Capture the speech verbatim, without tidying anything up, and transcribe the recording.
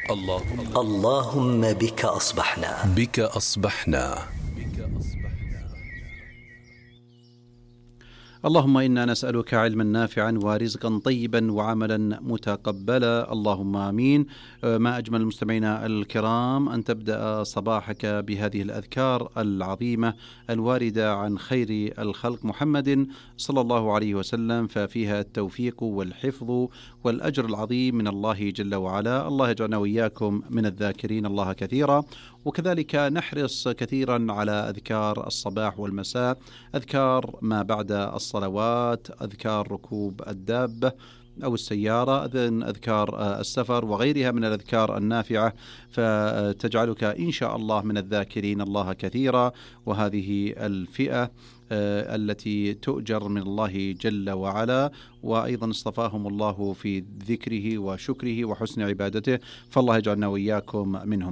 اللهم اللهم بك أصبحنا بك أصبحنا اللهم إنا نسألك علما نافعا ورزقا طيبا وعملا متقبلا، اللهم آمين. ما أجمل المستمعين الكرام أن تبدأ صباحك بهذه الأذكار العظيمة الواردة عن خير الخلق محمد صلى الله عليه وسلم، ففيها التوفيق والحفظ والأجر العظيم من الله جل وعلا. الله يجعلنا وإياكم من الذاكرين الله كثيرا، وكذلك نحرص كثيرا على أذكار الصباح والمساء، أذكار ما بعد الصلوات، أذكار ركوب الدابة أو السيارة، أذكار السفر وغيرها من الأذكار النافعة، فتجعلك إن شاء الله من الذاكرين الله كثيرا. وهذه الفئة التي تؤجر من الله جل وعلا، وأيضا اصطفاهم الله في ذكره وشكره وحسن عبادته، فالله يجعلنا وإياكم منهم.